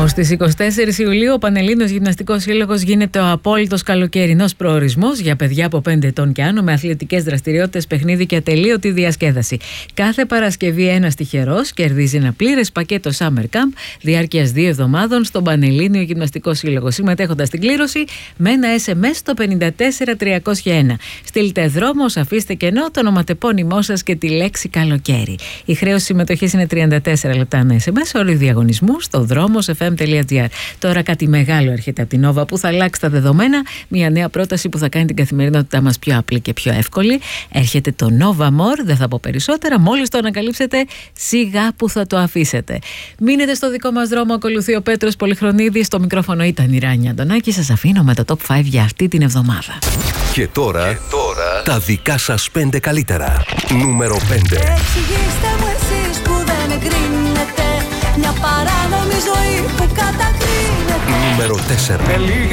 Στις 24 Ιουλίου ο Πανελλήνιος Γυμναστικός Σύλλογος γίνεται ο απόλυτος καλοκαιρινός προορισμός για παιδιά από 5 ετών και άνω με αθλητικές δραστηριότητες, παιχνίδι και ατελείωτη διασκέδαση. Κάθε Παρασκευή ένας τυχερός κερδίζει ένα πλήρες πακέτο Summer Camp διάρκειας 2 εβδομάδων στον Πανελλήνιο Γυμναστικό Σύλλογο, συμμετέχοντας στην κλήρωση με ένα SMS στο 54301. Στείλτε δρόμος, αφήστε κενό, το ονοματεπώνυμό σας και τη λέξη καλοκαίρι. Η χρέωση συμμετοχής είναι 34 λεπτά ένα SMS, όροι διαγωνισμού στο dromos.fm.gr. Τώρα κάτι μεγάλο έρχεται από την Nova που θα αλλάξει τα δεδομένα. Μια νέα πρόταση που θα κάνει την καθημερινότητά μας πιο απλή και πιο εύκολη. Έρχεται το Nova More, δεν θα πω περισσότερα. Μόλις το ανακαλύψετε, σιγά που θα το αφήσετε. Μείνετε στο δικό μας δρόμο. Ακολουθεί ο Πέτρος Πολυχρονίδης. Στο μικρόφωνο ήταν η Ράνια Αντωνάκη. Σας αφήνω με το Top 5 για αυτή την εβδομάδα. Και τώρα τα δικά σας 5 καλύτερα. Νούμερο 5. Εξηγήστε μου εσείς που δεν εγκρίνετε μια παράνομη ζωή που κατακρίνεται. Νούμερο 4.